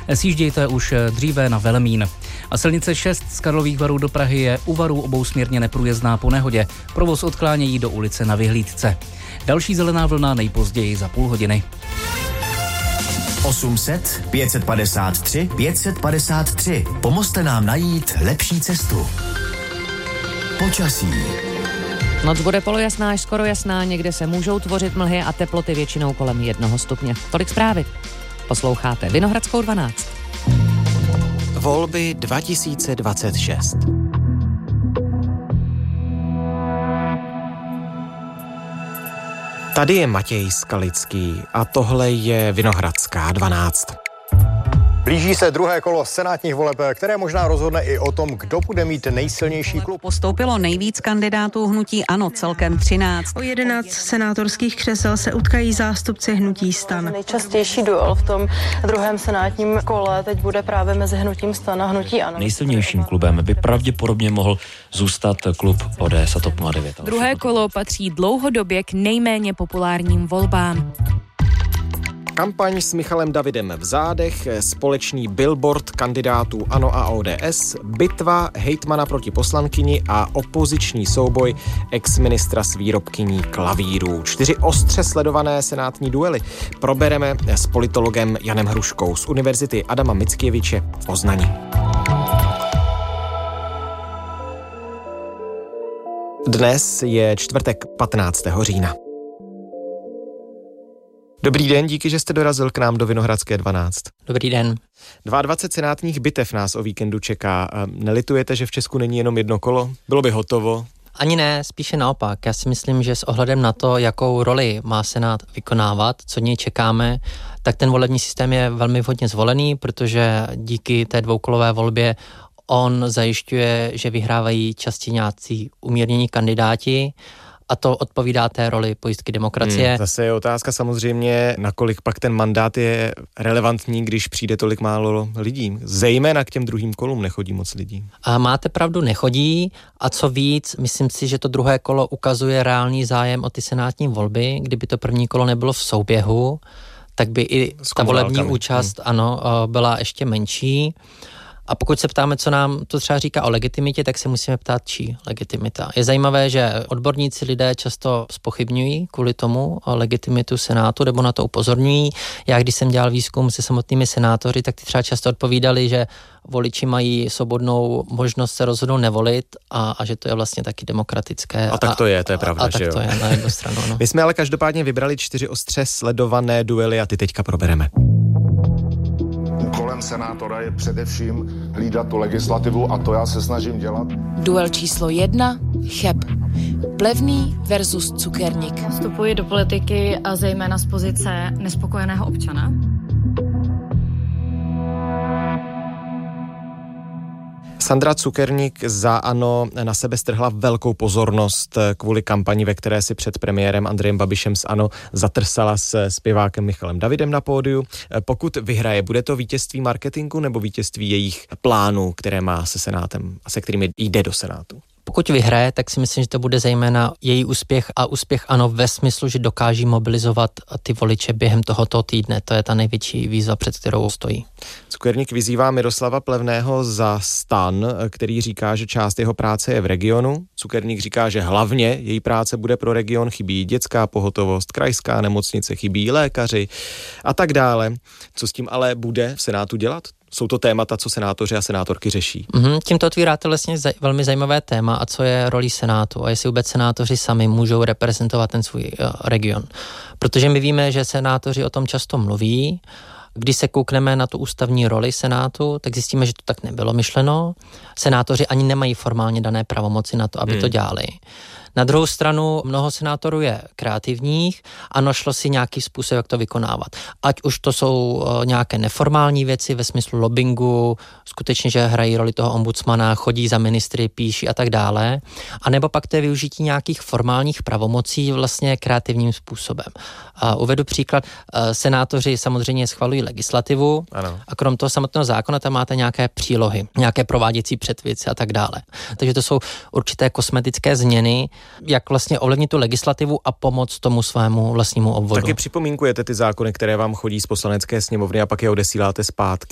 Sjíždějte už dříve na Velemín. A silnice 6 z Karlových Varů do Prahy je u Varů obousměrně neprůjezdná po nehodě. Provoz odklánějí do ulice Na Vyhlídce. Další zelená vlna nejpozději za půl hodiny. 800 553 553. Pomozte nám najít lepší cestu. Počasí. Noc bude polojasná až skoro jasná, někde se můžou tvořit mlhy a teploty většinou kolem 1 stupně. Tolik zprávy. Posloucháte Vinohradskou 12. Volby 2026. Tady je Matěj Skalický a tohle je Vinohradská 12. Blíží se druhé kolo senátních voleb, které možná rozhodne i o tom, kdo bude mít nejsilnější klub. Postoupilo nejvíc kandidátů hnutí ANO, celkem 13. O 11 senátorských křesel se utkají zástupci hnutí STAN. Nejčastější duel v tom druhém senátním kole teď bude právě mezi hnutím STAN a hnutí ANO. Nejsilnějším klubem by pravděpodobně mohl zůstat klub ODS a TOP 09. Druhé kolo patří dlouhodobě k nejméně populárním volbám. Kampaň s Michalem Davidem v zádech, společný billboard kandidátů ANO a ODS, bitva hejtmana proti poslankyni a opoziční souboj ex-ministra s výrobkyní klavírů. 4 ostře sledované senátní duely probereme s politologem Janem Hruškou z Univerzity Adama Mickiewicze v Poznani. Dnes je čtvrtek 15. října. Dobrý den, díky, že jste dorazil k nám do Vinohradské 12. Dobrý den. 22 senátních bitev nás o víkendu čeká. Nelitujete, že v Česku není jenom jedno kolo? Bylo by hotovo? Ani ne, spíše naopak. Já si myslím, že s ohledem na to, jakou roli má Senát vykonávat, co něj čekáme, tak ten volební systém je velmi vhodně zvolený, protože díky té dvoukolové volbě on zajišťuje, že vyhrávají častěji nějací umírnění kandidáti, a to odpovídá té roli pojistky demokracie. Zase je otázka samozřejmě, nakolik pak ten mandát je relevantní, když přijde tolik málo lidí. Zejména k těm druhým kolům nechodí moc lidí. A máte pravdu, nechodí. A co víc, myslím si, že to druhé kolo ukazuje reálný zájem o ty senátní volby. Kdyby to první kolo nebylo v souběhu, tak by i ta volební účast byla ještě menší. A pokud se ptáme, co nám to třeba říká o legitimitě, tak se musíme ptát, čí legitimita. Je zajímavé, že odborníci lidé často zpochybňují kvůli tomu legitimitu Senátu, nebo na to upozorňují. Já, když jsem dělal výzkum se samotnými senátory, tak ty třeba často odpovídali, že voliči mají svobodnou možnost se rozhodnout nevolit a že to je vlastně taky demokratické. A tak to je pravda, že jo? A tak to je na jednu stranu. No. My jsme ale každopádně vybrali 4 ostře sledované duely a ty teďka probereme. Úkolem senátora je především hlídat tu legislativu a to já se snažím dělat. Duel číslo 1, Cheb. Plevný versus Cukerník. Vstupuji do politiky a zejména z pozice nespokojeného občana. Sandra Cukerník za ANO na sebe strhla velkou pozornost kvůli kampani, ve které si před premiérem Andrejem Babišem z ANO zatrsala s zpěvákem Michalem Davidem na pódiu. Pokud vyhraje, bude to vítězství marketingu nebo vítězství jejich plánů, které má se Senátem a se kterými jde do Senátu? Pokud vyhraje, tak si myslím, že to bude zejména její úspěch a úspěch ANO ve smyslu, že dokáží mobilizovat ty voliče během tohoto týdne. To je ta největší výzva, před kterou stojí. Cukerník vyzývá Miroslava Plevného za STAN, který říká, že část jeho práce je v regionu. Cukerník říká, že hlavně její práce bude pro region, chybí dětská pohotovost, krajská nemocnice, chybí lékaři a tak dále. Co s tím ale bude v Senátu dělat? Jsou to témata, co senátoři a senátorky řeší. Tímto otvíráte vlastně velmi zajímavé téma, a co je rolí Senátu a jestli vůbec senátoři sami můžou reprezentovat ten svůj region. Protože my víme, že senátoři o tom často mluví. Když se koukneme na tu ústavní roli Senátu, tak zjistíme, že to tak nebylo myšleno. Senátoři ani nemají formálně dané pravomoci na to, aby to dělali. Na druhou stranu mnoho senátorů je kreativních a našlo si nějaký způsob, jak to vykonávat. Ať už to jsou nějaké neformální věci ve smyslu lobbingu, skutečně, že hrají roli toho ombudsmana, chodí za ministry, píší a tak dále, anebo pak to je využití nějakých formálních pravomocí vlastně kreativním způsobem. Uvedu příklad, senátoři samozřejmě schvalují legislativu, ano. A krom toho samotného zákona tam máte nějaké přílohy, nějaké prováděcí předpisy a tak dále. Takže to jsou určité kosmetické změny, jak vlastně ovlivnit tu legislativu a pomoct tomu svému vlastnímu obvodu. Taky připomínkujete ty zákony, které vám chodí z poslanecké sněmovny a pak je odesíláte zpátky.